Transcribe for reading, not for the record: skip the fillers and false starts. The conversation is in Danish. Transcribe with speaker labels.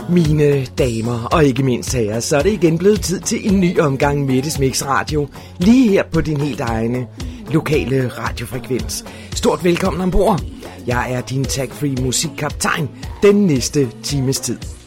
Speaker 1: Mine damer og ikke mindst herrer, så er det igen blevet tid til en ny omgang Mettes Mix Radio, lige her på din helt egne lokale radiofrekvens. Stort velkommen ombord. Jeg er din tag-free musikkaptajn den næste times tid.